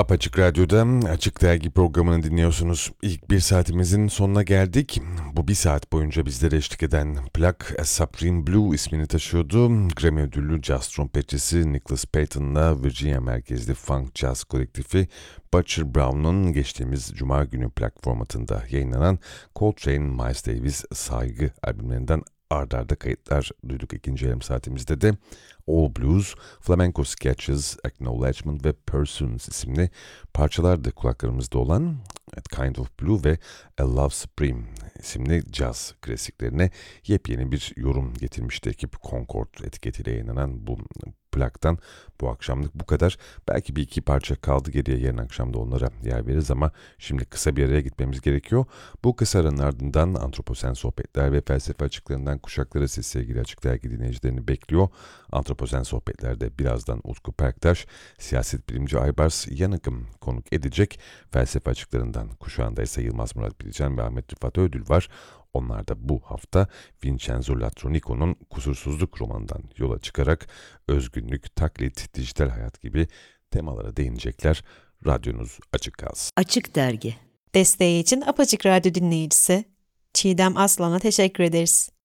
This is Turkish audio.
Apaçık Radyo'da Açık Dergi programını dinliyorsunuz. İlk bir saatimizin sonuna geldik. Bu bir saat boyunca bizlere eşlik eden plak A Supreme Blue ismini taşıyordu. Grammy ödüllü caz trompetçisi Nicholas Payton'la Virginia merkezli funk jazz kolektifi Butcher Brown'un geçtiğimiz Cuma günü plak formatında yayınlanan Coltrane, Miles Davis, Saygı albümlerinden ard arda kayıtlar duyduk ikinci yarım saatimizde de. All Blues, Flamenco Sketches, Acknowledgement ve Pursuance isimli parçalar da kulaklarımızda olan Kind of Blue ve A Love Supreme isimli caz klasiklerine yepyeni bir yorum getirmişti ekip. Concord etiketiyle yayınlanan bu plaktan bu akşamlık bu kadar. Belki bir iki parça kaldı geriye, yarın akşam da onlara yer veririz ama şimdi kısa bir araya gitmemiz gerekiyor. Bu kısa aranın ardından Antroposen Sohbetler ve Felsefe Açıklarından Kuşaklara siz sevgili Açık Dergi dinleyicilerini bekliyor. Antroposen Sohbetler'de birazdan Utku Perktaş, siyaset bilimci Aybars Yanık'ım konuk edecek. Felsefe Açıklarından kuşağında ise Yılmaz Murat Bilcan ve Ahmet Rıfat Ödül var. Onlar da bu hafta Vincenzo Latronico'nun Kusursuzluk romanından yola çıkarak özgünlük, taklit, dijital hayat gibi temalara değinecekler. Radyonuz açık kalsın. Açık Dergi. Desteği için Apaçık Radyo dinleyicisi Çiğdem Aslan'a teşekkür ederiz.